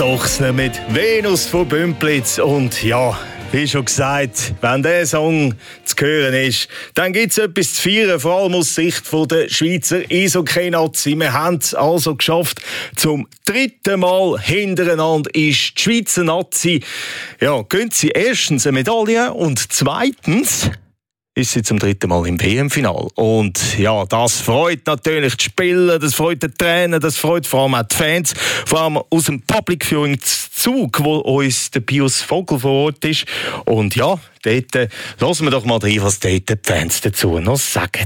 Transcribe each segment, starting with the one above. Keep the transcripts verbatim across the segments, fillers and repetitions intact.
Dochsner mit Venus von Bümplitz. Und ja, wie schon gesagt, wenn dieser Song zu hören ist, dann gibt es etwas zu feiern, vor allem aus Sicht der Schweizer Eishockey-Nazi. Wir haben es also geschafft. Zum dritten Mal hintereinander ist die Schweizer Nazi, ja, gönnt sie erstens eine Medaille und zweitens ist sie zum dritten Mal im W M-Final. Und ja, das freut natürlich die Spieler, das freut die Trainer, das freut vor allem auch die Fans, vor allem aus dem Public Viewing Zug, wo uns der Pius Vogel vor Ort ist. Und ja, dort äh, hören wir doch mal rein, was dort die Fans dazu noch sagen.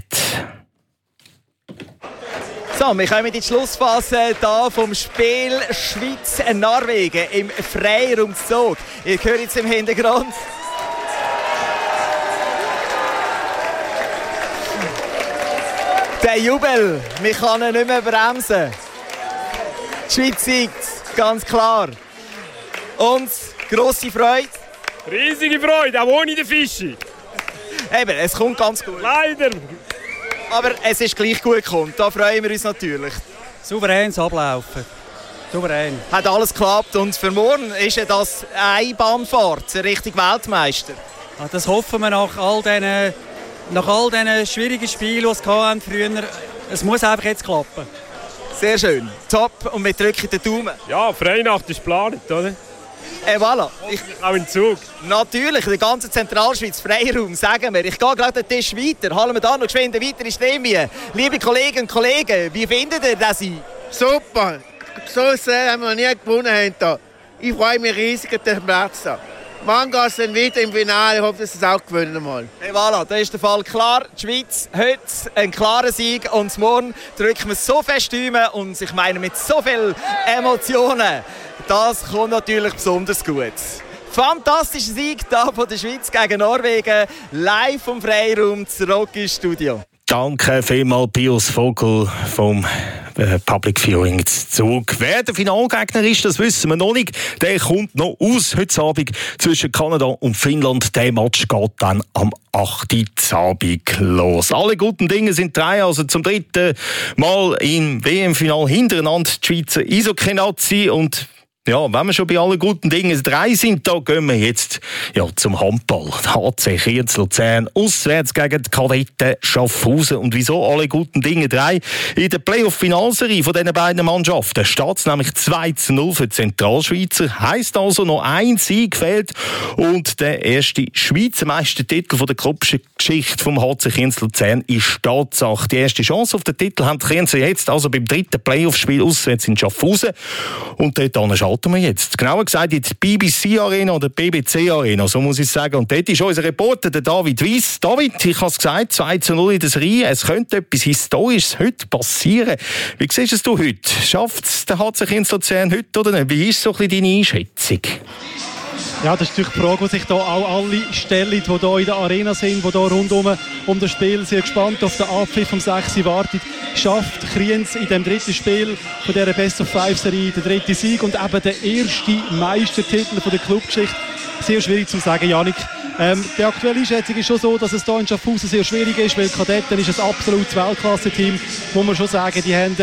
So, wir kommen in die Schlussphase hier vom Spiel Schweiz-Norwegen im Freiraumzug. Ihr hört jetzt im Hintergrund der Jubel, wir können ihn nicht mehr bremsen. Die Schweiz siegt, ganz klar. Und grosse Freude. Riesige Freude, auch ohne den Fischi. Eben, es kommt ganz gut. Leider. Aber es ist gleich gut gekommen, da freuen wir uns natürlich. Souveränes Ablaufen. Souverän. Hat alles geklappt und für morgen ist ja das Einbahnfahrt, Richtung Weltmeister. Ja, das hoffen wir nach all diesen... Nach all diesen schwierigen Spielen, die es hatten früher, es muss einfach jetzt klappen. Sehr schön, top und wir drücken den Daumen. Ja, Freinacht ist geplant, oder? Eh, voilà. Ich, auch im Zug. Natürlich, die ganze Zentralschweiz, Freiraum, sagen wir. Ich gehe gerade den Tisch weiter, halten wir da noch geschwind eine weitere Stimme. Liebe Kolleginnen und Kollegen, wie findet ihr das? Super, so sehr haben wir nie gewonnen. Hier. Ich freue mich riesig auf den Platz. Wann geht es dann wieder im Finale? Ich hoffe, dass es auch gewinnen mal. Hey, voilà, da ist der Fall klar. Die Schweiz heute ein klarer Sieg und morgen drücken wir so fest Däume und ich meine mit so vielen Emotionen. Das kommt natürlich besonders gut. Fantastischer Sieg hier von der Schweiz gegen Norwegen. Live vom Freiraum zurück ins Studio. Danke vielmals, Pius Vogel vom äh, Public Viewing Zug. Wer der Finalgegner ist, das wissen wir noch nicht. Der kommt noch aus heute Abend zwischen Kanada und Finnland. Der Match geht dann am achten Abend los. Alle guten Dinge sind drei, also zum dritten Mal im W M-Final hintereinander die Schweizer Eishockey-Nazi. Und ja, wenn wir schon bei allen guten Dingen drei sind, da gehen wir jetzt ja, zum Handball. H C Kriens Luzern auswärts gegen die Kadetten Schaffhausen. Und wieso alle guten Dinge drei? In der Playoff-Finalserie von diesen beiden Mannschaften steht es nämlich zwei zu null für die Zentralschweizer. Heisst also, noch ein Sieg fehlt und der erste Schweizer Meistertitel von der Clubgeschichte vom H C Kriens Luzern ist Tatsache. Die erste Chance auf den Titel haben die Krienser jetzt also beim dritten Playoff-Spiel auswärts in Schaffhausen. Und dort schalten wir jetzt. Genauer gesagt in die B B C Arena oder B B C Arena, so muss ich sagen. Und dort ist unser Reporter, der David Weiss. David, ich habe es gesagt, zwei zu null in der Serie. Es könnte etwas Historisches heute passieren. Wie siehst du heute? Schafft es der H C Kriens Luzern heute oder nicht? Wie ist so ein bisschen deine Einschätzung? Ja, das ist natürlich die Frage, die sich hier auch alle stellen, die hier in der Arena sind, die hier rundum um das Spiel sehr gespannt auf den Abpfiff vom sechs warten. Schafft Kriens in dem dritten Spiel von dieser Best-of-Five-Serie den dritten Sieg und eben den ersten Meistertitel von der Clubgeschichte? Sehr schwierig zu sagen, Janik. Ähm, die aktuelle Einschätzung ist schon so, dass es hier in Schaffhausen sehr schwierig ist, weil Kadetten ist ein absolutes Weltklasse-Team, muss man schon sagen. Die haben